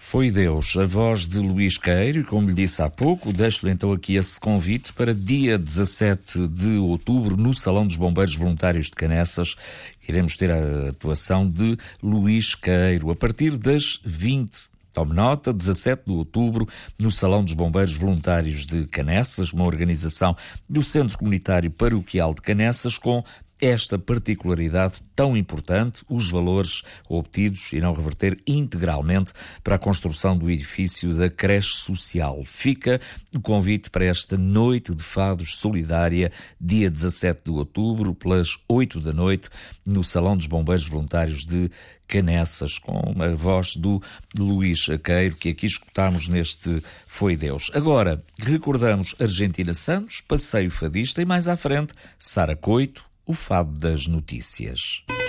Foi Deus, a voz de Luís Queiro, e como lhe disse há pouco, deixo-lhe então aqui esse convite para dia 17 de outubro, no Salão dos Bombeiros Voluntários de Canessas. Iremos ter a atuação de Luís Queiro, a partir das 20. Tome nota, 17 de outubro, no Salão dos Bombeiros Voluntários de Canessas, uma organização do Centro Comunitário Paroquial de Canessas, com esta particularidade tão importante: os valores obtidos irão reverter integralmente para a construção do edifício da creche social. Fica o convite para esta noite de fados solidária, dia 17 de outubro, pelas 8 da noite, no Salão dos Bombeiros Voluntários de Canessas, com a voz do Luís Queiro, que aqui escutámos neste Foi Deus. Agora, recordamos Argentina Santos, passeio fadista, e mais à frente, Sara Coito, o fado das notícias.